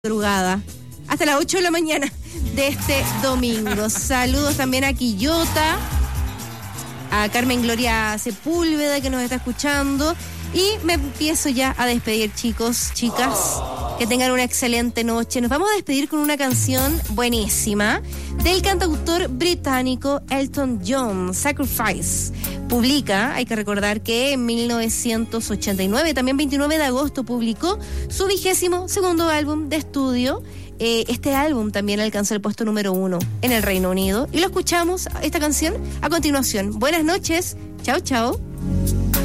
madrugada, hasta las 8 de la mañana de este domingo. Saludos también a Quillota, a Carmen Gloria Sepúlveda que nos está escuchando. Y me empiezo ya a despedir, chicos, chicas. Que tengan una excelente noche. Nos vamos a despedir con una canción buenísima del cantautor británico Elton John, Sacrifice. Publica, hay que recordar que en 1989, también 29 de agosto, publicó su 22º álbum de estudio. Este álbum también alcanzó el puesto número 1 en el Reino Unido. Y lo escuchamos, esta canción, a continuación. Buenas noches. Chao, chao.